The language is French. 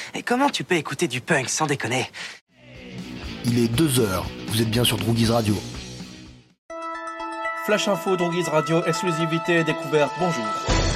Et comment tu peux écouter du punk sans déconner? Il est 2h, vous êtes bien sur Droogies Radio. Flash Info, Droogies Radio, exclusivité, découverte, bonjour.